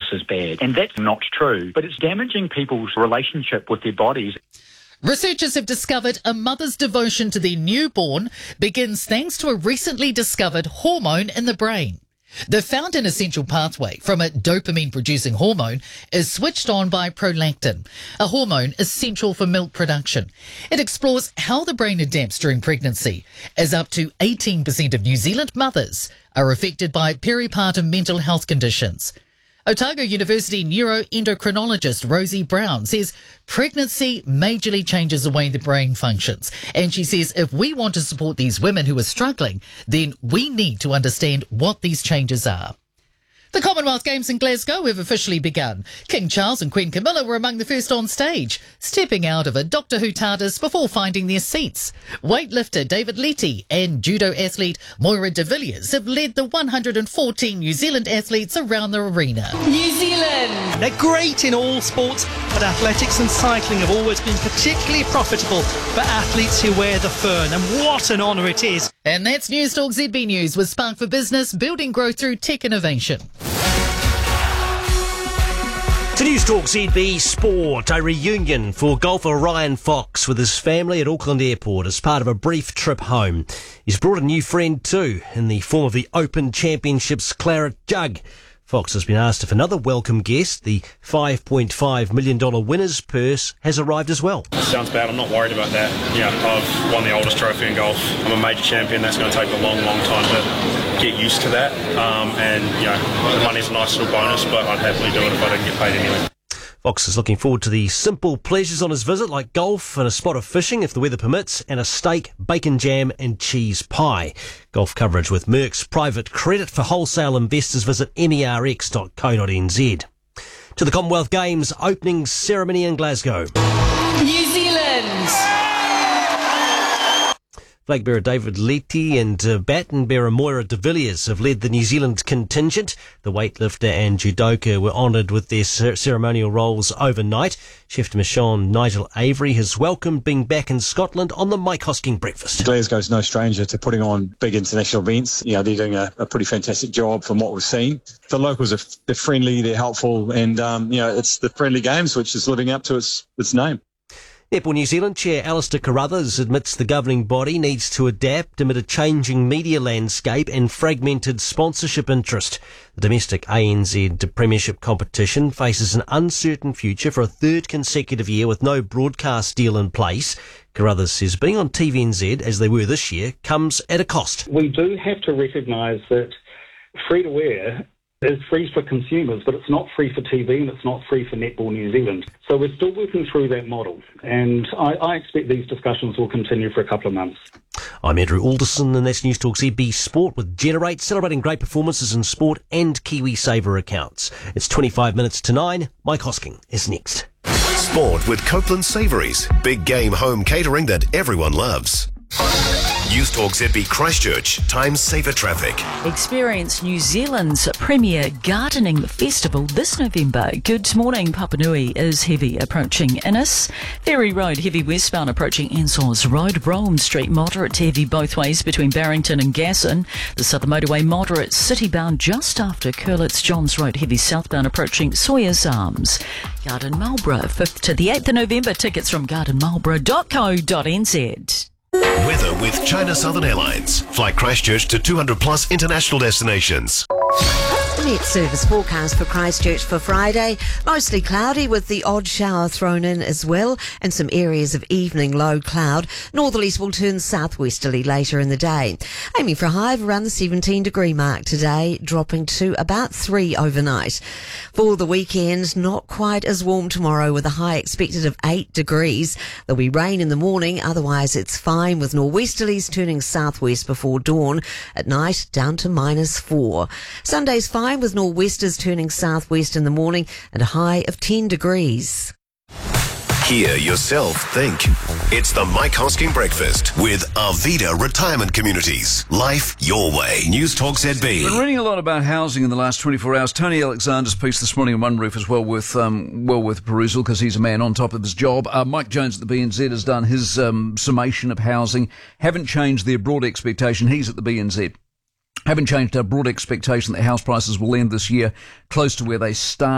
is bad. And that's not true, but it's damaging people's relationship with their bodies. Researchers have discovered a mother's devotion to their newborn begins thanks to a recently discovered hormone in the brain. The found an essential pathway from a dopamine-producing hormone is switched on by prolactin, a hormone essential for milk production. It explores how the brain adapts during pregnancy, as up to 18% of New Zealand mothers are affected by peripartum mental health conditions. Otago University neuroendocrinologist Rosie Brown says pregnancy majorly changes the way the brain functions. And she says if we want to support these women who are struggling, then we need to understand what these changes are. The Commonwealth Games in Glasgow have officially begun. King Charles and Queen Camilla were among the first on stage, stepping out of a Doctor Who TARDIS before finding their seats. Weightlifter David Letty and judo athlete Moira de Villiers have led the 114 New Zealand athletes around the arena. New Zealand! They're great in all sports, but athletics and cycling have always been particularly profitable for athletes who wear the fern, and what an honour it is. And that's News Talk ZB News with Spark for Business, building growth through tech innovation. To News Talk ZB Sport, a reunion for golfer Ryan Fox with his family at Auckland Airport as part of a brief trip home. He's brought a new friend too, in the form of the Open Championships Claret Jug. Fox has been asked if another welcome guest, the $5.5 million winner's purse, has arrived as well. It sounds bad, I'm not worried about that. I've won the oldest trophy in golf. I'm a major champion, that's going to take a long, long time to get used to that. The money's a nice little bonus, but I'd happily do it if I didn't get paid anyway. Fox is looking forward to the simple pleasures on his visit, like golf and a spot of fishing if the weather permits, and a steak, bacon jam and cheese pie. Golf coverage with Merck's private credit for wholesale investors. Visit merx.co.nz. To the Commonwealth Games opening ceremony in Glasgow. New Zealand! Flag bearer David Letty and baton bearer Moira de Villiers have led the New Zealand contingent. The weightlifter and judoka were honoured with their ceremonial roles overnight. Chef de mission Nigel Avery has welcomed being back in Scotland on the Mike Hosking breakfast. Glasgow's no stranger to putting on big international events. They're doing a pretty fantastic job from what we've seen. The locals they're friendly, they're helpful, and it's the Friendly Games which is living up to its name. Netball New Zealand Chair Alistair Carruthers admits the governing body needs to adapt amid a changing media landscape and fragmented sponsorship interest. The domestic ANZ Premiership competition faces an uncertain future for a third consecutive year with no broadcast deal in place. Carruthers says being on TVNZ, as they were this year, comes at a cost. We do have to recognise that free-to-air is free for consumers, but it's not free for TV and it's not free for Netball New Zealand. So we're still working through that model, and I expect these discussions will continue for a couple of months. I'm Andrew Alderson, and that's News Talk ZB Sport with Generate, celebrating great performances in sport and KiwiSaver accounts. It's 25 minutes to 9. Mike Hosking is next. Sport with Copeland Savouries, big game home catering that everyone loves. News Talk ZB Christchurch, time saver traffic. Experience New Zealand's premier gardening festival this November. Good morning. Papanui is heavy approaching Innis. Ferry Road heavy westbound approaching Ensor's Road. Rome Street moderate to heavy both ways between Barrington and Gasson. The Southern Motorway moderate city-bound just after Curlitz Johns Road heavy southbound approaching Sawyer's Arms. Garden Marlborough 5th to the 8th of November. Tickets from gardenmarlborough.co.nz. Weather with China Southern Airlines. Fly Christchurch to 200 plus international destinations. Met service forecast for Christchurch for Friday. Mostly cloudy with the odd shower thrown in as well, and some areas of evening low cloud. Northerlies will turn southwesterly later in the day. Aiming for a high of around the 17 degree mark today, dropping to about 3 overnight. For the weekend, not quite as warm tomorrow with a high expected of 8 degrees. There'll be rain in the morning, otherwise it's fine with nor'westerlies turning southwest before dawn. At night, down to -4. Sunday's fine with nor'westers turning southwest in the morning and a high of 10 degrees. Hear yourself think. It's the Mike Hosking Breakfast with Arvida Retirement Communities. Life your way. News Talk ZB. Been reading a lot about housing in the last 24 hours. Tony Alexander's piece this morning on One Roof is well worth perusal because he's a man on top of his job. Mike Jones at the BNZ has done his summation of housing. Haven't changed their broad expectation. He's at the BNZ. Haven't changed our broad expectation that house prices will end this year close to where they started.